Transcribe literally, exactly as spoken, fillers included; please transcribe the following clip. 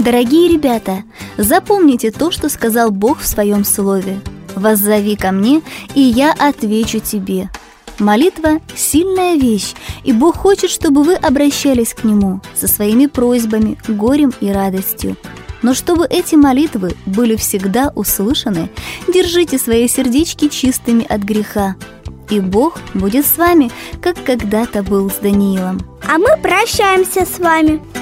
Дорогие ребята, запомните то, что сказал Бог в Своем Слове. «Воззови ко мне, и я отвечу тебе». Молитва – сильная вещь, и Бог хочет, чтобы вы обращались к Нему со своими просьбами, горем и радостью. Но чтобы эти молитвы были всегда услышаны, держите свои сердечки чистыми от греха, и Бог будет с вами, как когда-то был с Даниилом. А мы прощаемся с вами.